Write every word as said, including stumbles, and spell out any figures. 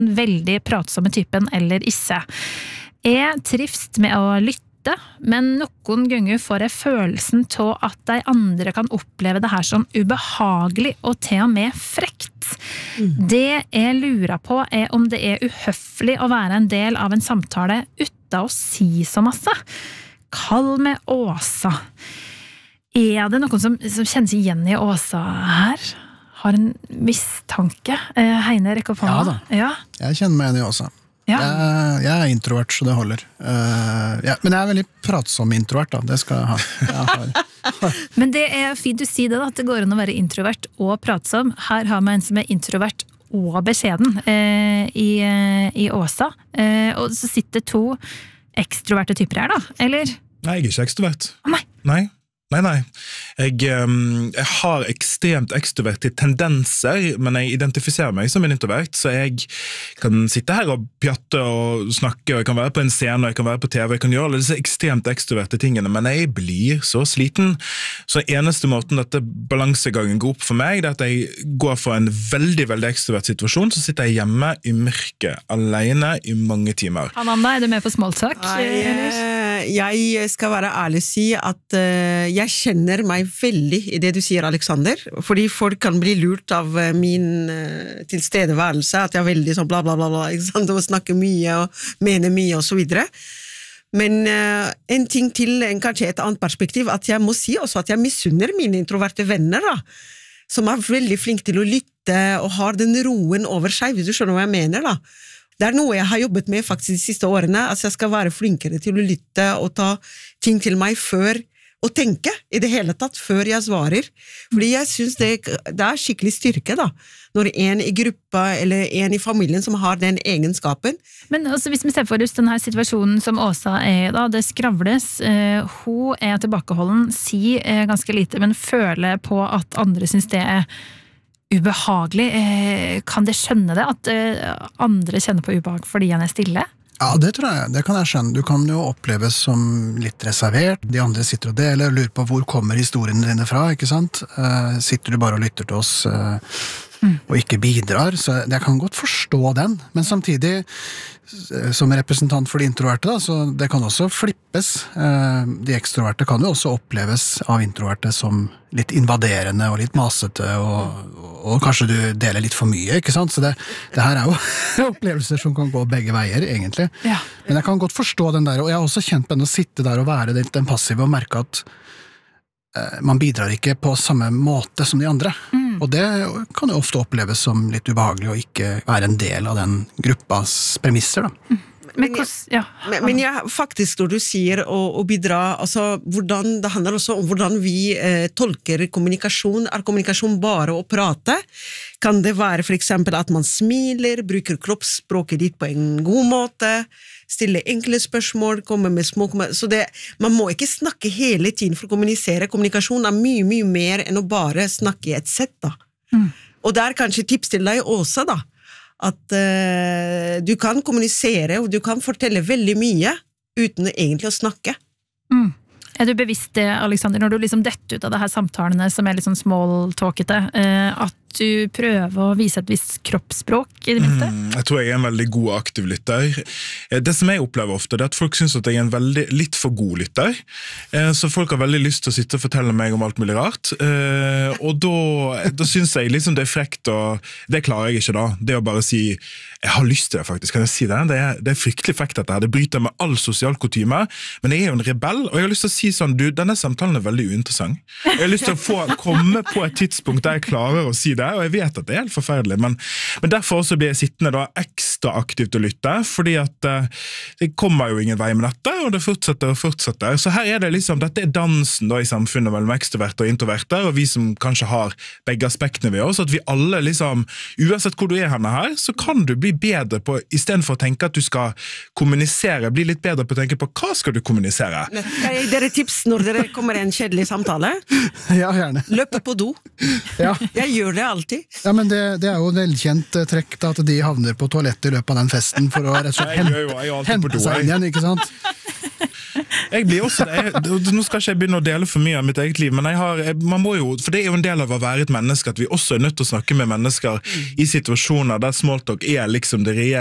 veldig pratsomme typen eller ikke. Jeg trives med å lytte, men noen ganger får jeg følelsen til at de andre kan oppleve det her som ubehagelig og til og med frekt. Mm. Det jeg lurer på er om det er uhøflig å være en del av en samtale uten å si så masse. Kall meg Åsa. Er det noen som, som kjenner seg igjen i Åsa her? Har en mistanke? Heine, rekk opp hånda. Ja da, ja. Jeg kjenner meg igjen i Åsa. Ja. Jeg, jeg er introvert, så det holder. Uh, ja, men jeg er veldig pratsom introvert, da. Det skal jeg ha. Jeg har. Men det er fint å si det, da, at det går an å være introvert og pratsom. Her har vi en som er introvert og beskjeden eh, i, i Åsa. Eh, og så sitter to ekstroverte typer her, da, eller? Nei, jeg er ikke ekstrovert. Å, nei. Nei. Nei, nei. Jeg, um, jeg har ekstremt ekstroverte tendenser, men jeg identifiserer meg som en introvert, så jeg kan sitte her og pjatte og snakke, og jeg kan være på en scene, og jeg kan være på T V, jeg kan gjøre alle disse ekstremt ekstroverte tingene, men jeg blir så sliten. Så eneste måten dette balansegangen går opp for meg, det er at jeg går for en veldig, veldig ekstrovert situasjon, så sitter jeg hjemme i mørket, alene i mange timer. Amanda, er du med på smalltalk? Nei, jeg skal være ærlig og si at uh, jeg kjenner meg veldig i det du sier, Alexander, fordi folk kan bli lurt av uh, min uh, tilstedeværelse, at jeg er veldig sånn bla bla bla, bla ikke sant? Og snakker mye og mener mye og så videre. Men uh, en ting til, en, kanskje et annet perspektiv, at jeg må si også at jeg misunner mine introverte venner, da, som er veldig flinke til å lytte og har den roen over seg, hvis du skjønner hva jeg mener, da. Det er noe jeg har jobbet med faktisk de siste årene, at jeg skal være flinkere til å lytte og ta ting til meg før, og tenke i det hele tatt før jeg svarer. Fordi jeg synes det, det er skikkelig styrke da, når en i gruppa eller en i familien som har den egenskapen. Men også hvis vi ser for oss denne situasjonen som Åsa er da, det skravles, eh, hun er tilbakeholden, sier eh, ganske lite, men føler på at andre synes det er ubehagelig. Kan det skjønne det, at andre kjenner på ubehag fordi han er stille? Ja, det tror jeg, det kan jeg skjønne. Du kan jo oppleves som litt reservert. De andre sitter og deler og lurer på hvor kommer historiene dine fra, ikke sant? Uh, sitter du bare og lytter til oss uh, mm. og ikke bidrar, så jeg kan godt forstå den. Men samtidig, som representant for de introverte, da, så det kan også flippes. Uh, de ekstroverte kan jo også oppleves av introverte som litt invaderende og litt masete, og, og kanskje du deler litt for mye, ikke sant? Så det, det her er jo opplevelser som kan gå begge veier, egentlig. Ja. Men jeg kan godt forstå den der, og jeg har også kjent på den å sitte der og være den passive og merke at eh, man bidrar ikke på samme måte som de andre. Mm. Og det kan jo ofte oppleves som litt ubehagelig å ikke være en del av den gruppas premisser, da. Mm. Men, jeg, ja. men, men jeg, faktisk når du sier å, å bidra, altså hvordan, det handler også om hvordan vi eh, tolker kommunikasjon. Er kommunikasjon bare å prate? Kan det være for eksempel at man smiler, bruker kroppsspråket ditt på en god måte, stiller enkle spørsmål, kommer med små så det, man må ikke snakke hele tiden for å kommunisere. Kommunikasjon er mye, mye mer enn å bare snakke i et sett, da. Mm. Og det er kanskje tips til deg også, da. At uh, du kan kommunisere, og du kan fortelle veldig mye uten egentlig å snakke. Mm. Er du bevisst det, Alexander, når du liksom detter ut av det her samtalene som er litt sånn small-talkete, uh, at du prøver å vise et visst kroppsspråk i det minste? Mm, jeg tror jeg er en veldig god og aktiv lytter. Det som jeg opplever ofte, det er at folk synes at jeg er en veldig, litt for god lytter. Så folk har veldig lyst til å sitte og fortelle meg om alt mulig rart. Og da, da synes jeg liksom det er frekt, og det klarer jeg ikke da. Det å bare si, jeg har lyst til det faktisk, kan jeg si det? Det er, det er fryktelig frekt dette her. Det bryter med all sosial kutyme, men jeg er jo en rebell, og jeg har lyst til å si sånn, du, denne samtalen er veldig uinteressant. Jeg har lyst til å få komme på et tidspunkt der jeg klarer å si det, og jeg vet at det er helt forferdelig, men, men derfor også blir jeg sittende da ekstra aktivt å lytte, fordi at uh, det kommer jo ingen vei med dette, og det fortsetter og fortsetter. Så her er det liksom, dette er dansen da i samfunnet mellom ekstroverte og introverte, og vi som kanskje har begge aspektene ved oss, at vi alle liksom, uansett hvor du er henne her, så kan du bli bedre på, i stedet for å tenke at du skal kommunisere, bli litt bedre på å tenke på hva skal du kommunisere. Skal jeg dere tips når dere kommer i en kjedelig samtale? Ja, gjerne. Løpe på do. Ja. Jeg gjør det alltid. Ja, men det, det er jo velkjent trekk da, at de havner på toalettet i løpet av den festen for å rett og slett hente, hente seg inn igjen, ikke sant? Jeg blir også, jeg, nå skal ikke jeg begynne å dele for mye av mitt eget liv, men jeg har, jeg, man må jo, for det er jo en del av å være et menneske, at vi også er nødt til å snakke med mennesker i situasjoner der smalltalk er liksom det reelle